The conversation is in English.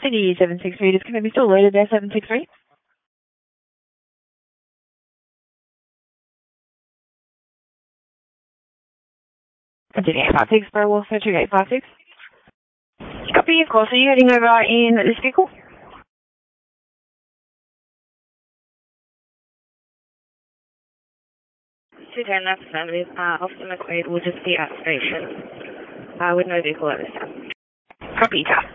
City 763, just can we be still loaded there, 763? Continue 856, Burwell, 22856. Copy, of course. Are you heading over in this vehicle? That's affirmative. Officer McQuaid will just be at station with no vehicle at this time. Copy,